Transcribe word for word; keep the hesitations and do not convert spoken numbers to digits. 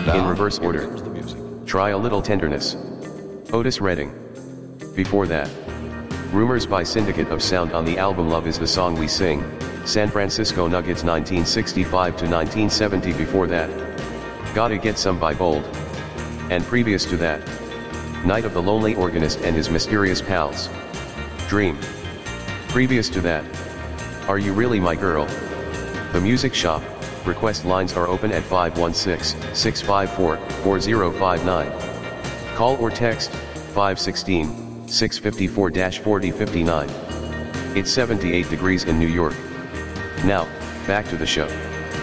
In reverse order. Try a Little Tenderness. Otis Redding. Before that. Rumors by Syndicate of Sound on the album Love Is the Song We Sing, San Francisco Nuggets nineteen sixty-five to nineteen seventy. Before that. Gotta Get Some by Bold. And previous to that. Night of the Lonely Organist and His Mysterious Pals. Dream. Previous to that. Are You Really My Girl? The Music Shop. Request lines are open at five one six, six five four, four zero five nine. Call or text five one six, six five four, four zero five nine. It's seventy-eight degrees in New York. Now, back to the show.